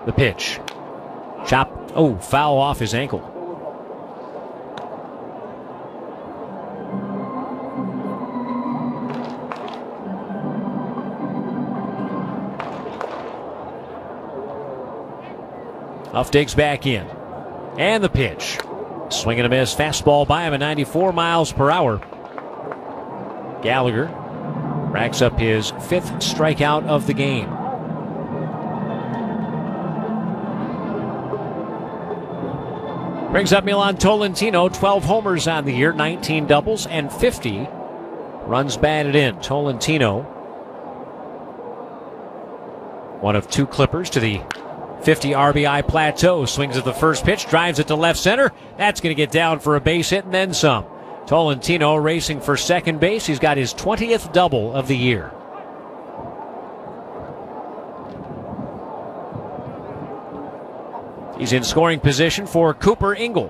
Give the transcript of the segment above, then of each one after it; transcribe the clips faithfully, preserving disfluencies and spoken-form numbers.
The pitch. Chop. Oh, foul off his ankle. Huff digs back in. And the pitch. Swing and a miss. Fastball by him at ninety-four miles per hour. Gallagher racks up his fifth strikeout of the game. Brings up Milan Tolentino, twelve homers on the year, nineteen doubles, and fifty runs batted in. Tolentino, one of two Clippers to the fifty R B I plateau. Swings at the first pitch, drives it to left center. That's going to get down for a base hit and then some. Tolentino racing for second base. He's got his twentieth double of the year. He's in scoring position for Cooper Ingle.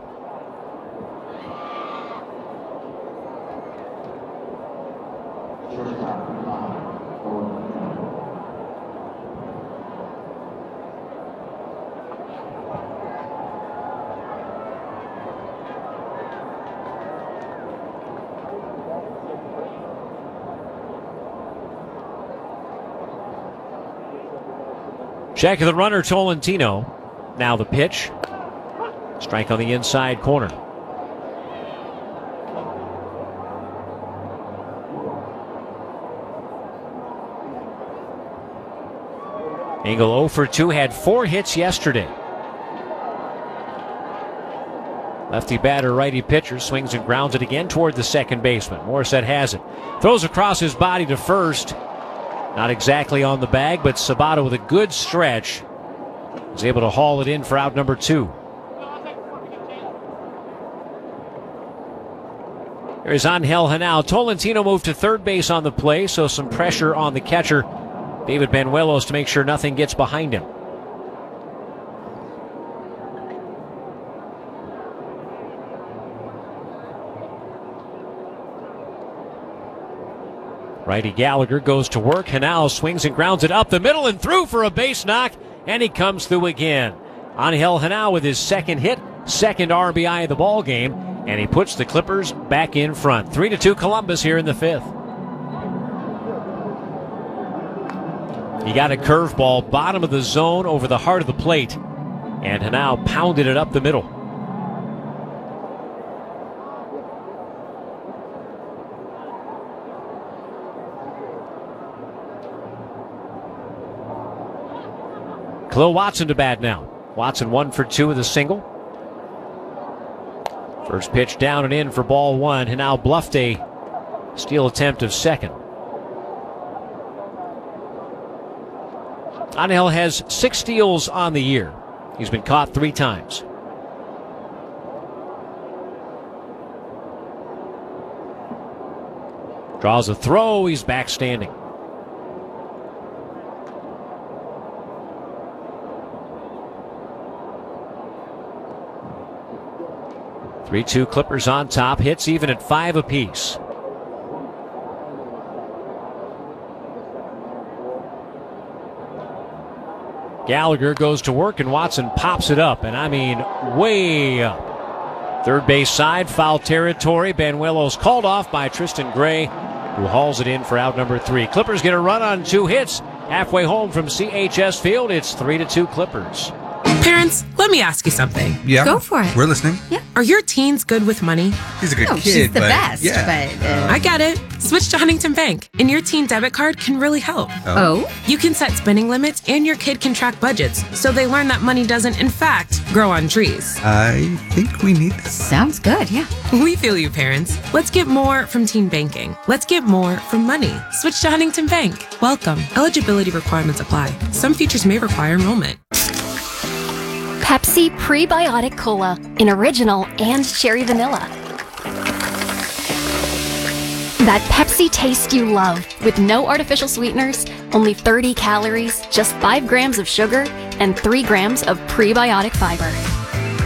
Check of the runner, Tolentino. Now the pitch. Strike on the inside corner. Ingle oh for two, had four hits yesterday. Lefty batter, righty pitcher, swings and grounds it again toward the second baseman. Morissette has it. Throws across his body to first. Not exactly on the bag, but Sabato with a good stretch was able to haul it in for out number two. There's Angel Henao. Tolentino moved to third base on the play, so some pressure on the catcher, David Banuelos, to make sure nothing gets behind him. Righty Gallagher goes to work. Henao swings and grounds it up the middle and through for a base knock, and he comes through again. Angel Henao with his second hit, second R B I of the ball game, and he puts the Clippers back in front. Three to two Columbus here in the fifth. He got a curveball bottom of the zone over the heart of the plate, and Henao pounded it up the middle. Khalil Watson to bat now. Watson one for two with a single. First pitch down and in for ball one. Henao bluffed a steal attempt of second. Angel has six steals on the year. He's been caught three times. Draws a throw. He's back standing. three two Clippers on top. Hits even at five apiece. Gallagher goes to work and Watson pops it up, and I mean way up. Third base side, foul territory. Banuelos called off by Tristan Gray, who hauls it in for out number three. Clippers get a run on two hits. Halfway home from C H S Field, it's three to two Clippers. Parents, let me ask you something. Yeah. Go for it. We're listening. Yeah. Are your teens good with money? He's a good No, kid. she's the but best, Yeah. but... Uh, I get it. Switch to Huntington Bank, and your teen debit card can really help. oh? You can set spending limits, and your kid can track budgets, so they learn that money doesn't, in fact, grow on trees. I think we need this. Sounds good, yeah. We feel you, parents. Let's get more from teen banking. Let's get more from money. Switch to Huntington Bank. Welcome. Eligibility requirements apply. Some features may require enrollment. Pepsi Prebiotic Cola in original and cherry vanilla. That Pepsi taste you love, with no artificial sweeteners, only thirty calories, just five grams of sugar, and three grams of prebiotic fiber.